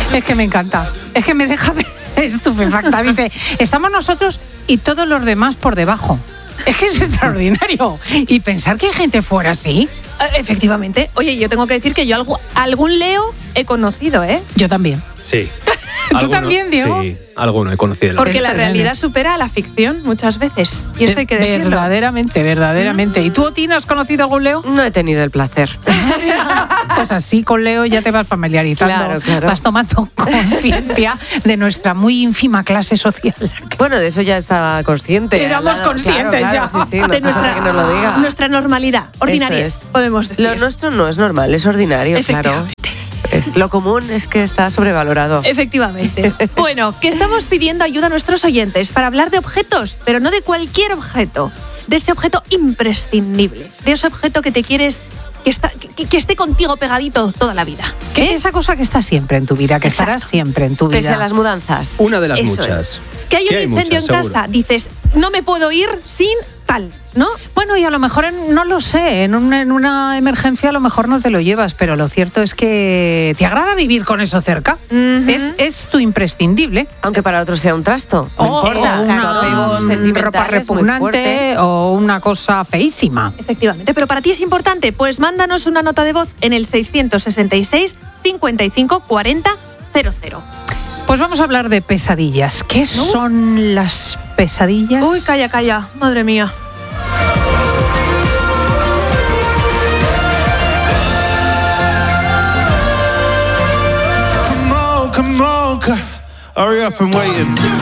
Es que me encanta. Es que me deja estupefacta. Dice, estamos nosotros y todos los demás por debajo. Es que es extraordinario. Y pensar que hay gente fuera así. Efectivamente. Oye, yo tengo que decir que yo algún Leo he conocido, ¿eh? Yo también. Sí. ¿Tú también, Diego? Sí, alguno he conocido. Porque la realidad supera a la ficción muchas veces. Y esto hay que decirlo. Verdaderamente. ¿Y tú, Otina, has conocido algún Leo? No he tenido el placer. Pues así con Leo ya te vas familiarizando. Claro. Vas tomando conciencia de nuestra muy ínfima clase social. Bueno, de eso ya estaba consciente. Éramos conscientes ya. Sí, De nuestra normalidad ordinaria, Eso es. podemos decir. Lo nuestro no es normal, es ordinario, claro. Lo común es que está sobrevalorado. Efectivamente. Bueno, que estamos pidiendo ayuda a nuestros oyentes para hablar de objetos, pero no de cualquier objeto, de ese objeto imprescindible, de ese objeto que te quieres que esté contigo pegadito toda la vida. ¿Qué? Esa cosa que está siempre en tu vida, que estará siempre en tu vida. Pese a las mudanzas. Una de las Eso muchas. es. Que hay un incendio en casa, dices, no me puedo ir sin tal, ¿no? Bueno, y a lo mejor, no lo sé, en una emergencia a lo mejor no te lo llevas, pero lo cierto es que te agrada vivir con eso cerca. Es tu imprescindible. Aunque para otros sea un trasto. No importa. O una ropa repugnante o una cosa feísima. Efectivamente, pero para ti es importante, pues mándanos una nota de voz en el 666 55 40 00. Pues vamos a hablar de pesadillas. ¿Qué son las pesadillas? Uy, calla, madre mía. Come on, hurry up and waiting.